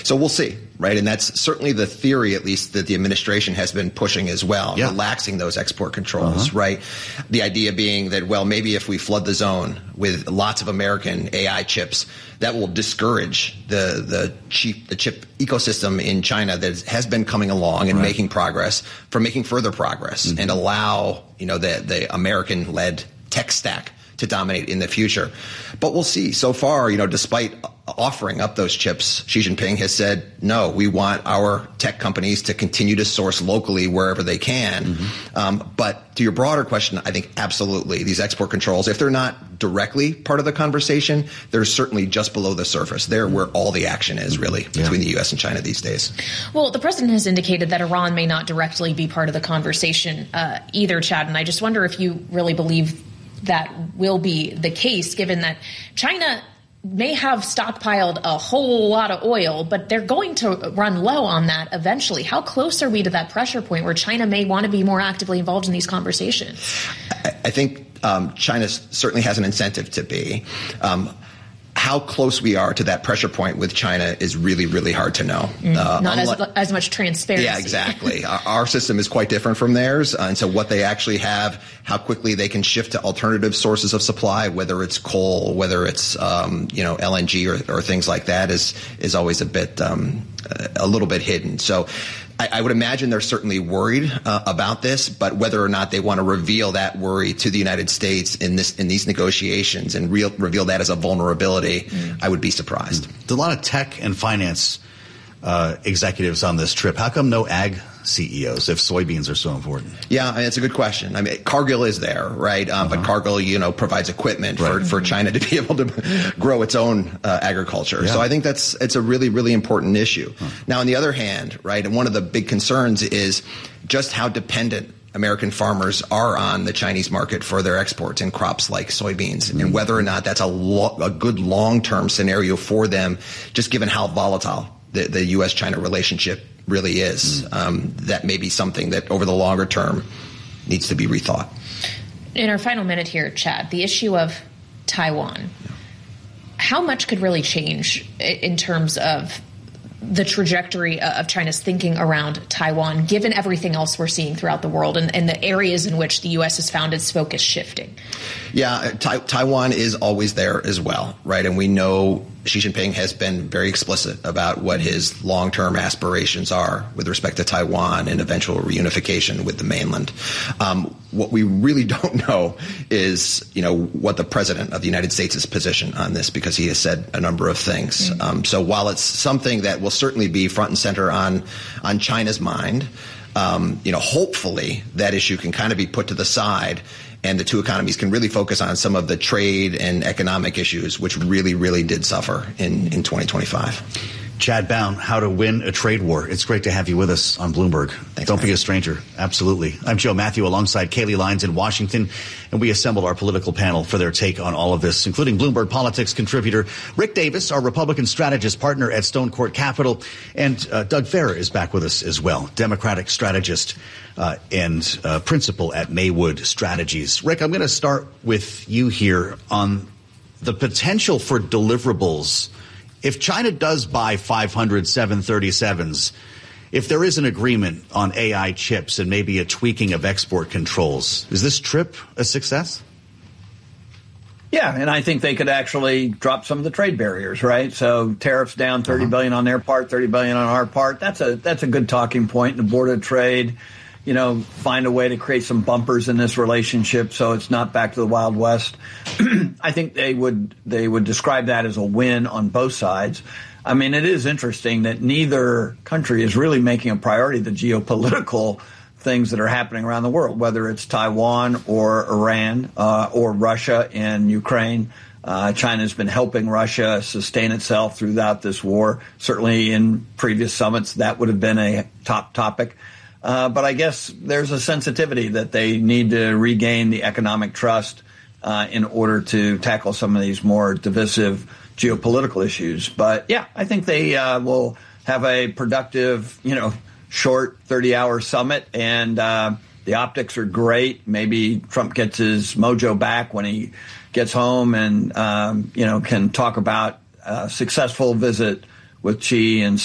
So we'll see, right? And that's certainly the theory, at least, that the administration has been pushing as well, relaxing those export controls, right? The idea being that, well, maybe if we flood the zone with lots of American AI chips, that will discourage the chip ecosystem in China that has been coming along and making progress from making further progress and allow, the American-led tech stack to dominate in the future. But we'll see. So far, despite offering up those chips, Xi Jinping has said, no, we want our tech companies to continue to source locally wherever they can. But to your broader question, I think absolutely these export controls, if they're not directly part of the conversation, they're certainly just below the surface. They're where all the action is really between the U.S. and China these days. Well, the president has indicated that Iran may not directly be part of the conversation either, Chad. And I just wonder if you really believe that will be the case, given that China may have stockpiled a whole lot of oil, but they're going to run low on that eventually. How close are we to that pressure point where China may want to be more actively involved in these conversations? I think China certainly has an incentive to be. How close we are to that pressure point with China is really, really hard to know. Not as much transparency. Yeah, exactly. Our system is quite different from theirs. And so what they actually have, how quickly they can shift to alternative sources of supply, whether it's coal, whether it's, LNG or things like that is always a little bit hidden. So I would imagine they're certainly worried about this, but whether or not they want to reveal that worry to the United States in these negotiations and reveal that as a vulnerability, I would be surprised. There's a lot of tech and finance executives on this trip. How come no ag CEOs if soybeans are so important? Yeah, I mean, it's a good question. I mean, Cargill is there, right? But Cargill, provides equipment for China to be able to grow its own agriculture. Yeah. So I think it's a really, really important issue. Now, on the other hand, right, and one of the big concerns is just how dependent American farmers are on the Chinese market for their exports in crops like soybeans, and whether or not that's a good long-term scenario for them, just given how volatile the U.S.-China relationship really is. That may be something that over the longer term needs to be rethought. In our final minute here, Chad, the issue of Taiwan, how much could really change in terms of the trajectory of China's thinking around Taiwan, given everything else we're seeing throughout the world and the areas in which the U.S. has found its focus shifting? Yeah, Taiwan is always there as well, right? And we know Xi Jinping has been very explicit about what his long-term aspirations are with respect to Taiwan and eventual reunification with the mainland. What we really don't know is, what the president of the United States' position on this, because he has said a number of things. So while it's something that will certainly be front and center on China's mind, hopefully that issue can kind of be put to the side and the two economies can really focus on some of the trade and economic issues, which really, really did suffer in 2025. Chad Bown, How to Win a Trade War. It's great to have you with us on Bloomberg. Thanks, Don't be a stranger. Absolutely. I'm Joe Matthew alongside Kayleigh Lyons in Washington, and we assembled our political panel for their take on all of this, including Bloomberg Politics contributor Rick Davis, our Republican strategist partner at Stone Court Capital, and Doug Farrar is back with us as well, Democratic strategist and principal at Maywood Strategies. Rick, I'm going to start with you here on the potential for deliverables. If China does buy 500 737s, if there is an agreement on AI chips and maybe a tweaking of export controls, is this trip a success? Yeah, and I think they could actually drop some of the trade barriers, right? So tariffs down $30 billion on their part, $30 billion on our part. That's a good talking point. And the Board of Trade, find a way to create some bumpers in this relationship so it's not back to the Wild West. I think they would describe that as a win on both sides. I mean, it is interesting that neither country is really making a priority the geopolitical things that are happening around the world, whether it's Taiwan or Iran or Russia and Ukraine. China's been helping Russia sustain itself throughout this war. Certainly in previous summits, that would have been a top topic. But I guess there's a sensitivity that they need to regain the economic trust in order to tackle some of these more divisive geopolitical issues. But, yeah, I think they will have a productive, short 30-hour summit. And the optics are great. Maybe Trump gets his mojo back when he gets home and, can talk about a successful visit with Xi and